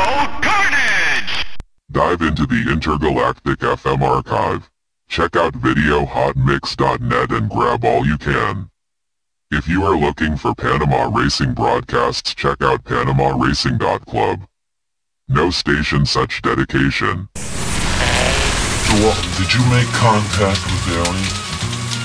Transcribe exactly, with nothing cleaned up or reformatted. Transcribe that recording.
carnage! Dive into the Intergalactic F M archive. Check out video hot mix dot net and grab all you can. If you are looking for Panama racing broadcasts, check out panama racing dot club. No station such dedication. So, uh, did you make contact with the alien?